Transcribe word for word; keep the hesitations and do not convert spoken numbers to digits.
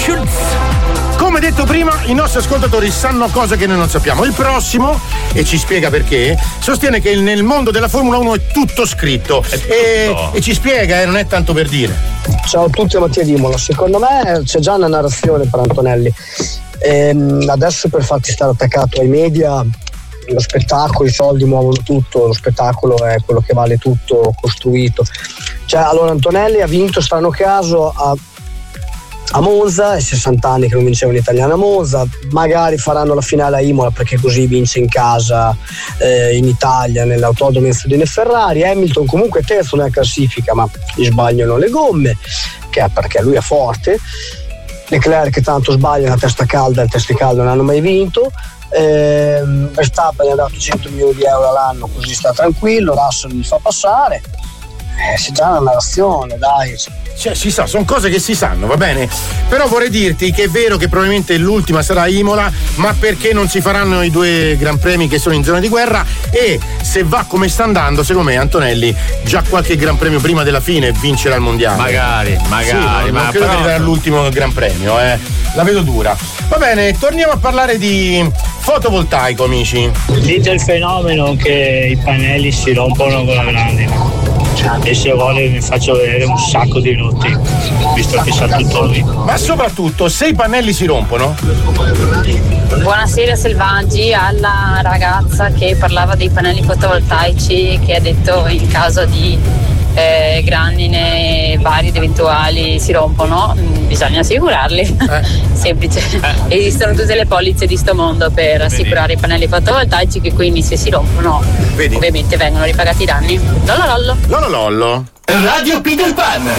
Congratulations! Come detto prima, i nostri ascoltatori sanno cose che noi non sappiamo. Il prossimo, e ci spiega perché, sostiene che nel mondo della Formula uno è tutto scritto. È tutto. E, e ci spiega, eh, non è tanto per dire. Ciao a tutti, Mattia Dimola. Secondo me c'è già una narrazione per Antonelli. Ehm, adesso per farti stare attaccato ai media, lo spettacolo, i soldi muovono tutto, lo spettacolo è quello che vale tutto costruito. Cioè, allora Antonelli ha vinto, strano caso, a a Monza, è sessanta anni che non vinceva in italiano a Monza, magari faranno la finale a Imola perché così vince in casa eh, in Italia nell'autodromo in Stradine Ferrari. Hamilton comunque terzo nella classifica, ma gli sbagliano le gomme, che è perché lui è forte. Leclerc che tanto sbaglia, la testa calda, il teste caldo non hanno mai vinto. eh, Verstappen gli ha dato cento milioni di euro all'anno, così sta tranquillo. Russell gli fa passare. Eh, c'è già una narrazione, dai. Cioè, si sa, sono cose che si sanno, va bene? Però vorrei dirti che è vero che probabilmente l'ultima sarà Imola, ma perché non si faranno i due Gran Premi che sono in zona di guerra, e se va come sta andando, secondo me Antonelli già qualche Gran Premio prima della fine vincerà il mondiale. Magari, magari, sì, ma non credo però... che arriverà all'ultimo Gran Premio, eh. La vedo dura. Va bene, torniamo a parlare di fotovoltaico, amici. Dite il fenomeno che i pannelli si rompono con la grandine. E se vuole mi faccio vedere un sacco di notti, visto che sa tutto lui. Ma soprattutto, se i pannelli si rompono? Buonasera Selvaggi, alla ragazza che parlava dei pannelli fotovoltaici, che ha detto in caso di eh, grandine varie ed eventuali si rompono, mh, bisogna assicurarli. Eh. Semplice. Eh. Esistono tutte le polizze di sto mondo per assicurare Vedi. i pannelli fotovoltaici, che quindi se si rompono Vedi. ovviamente vengono ripagati i danni. Lollo lollo. Lollo lollo. Radio Peter Pan.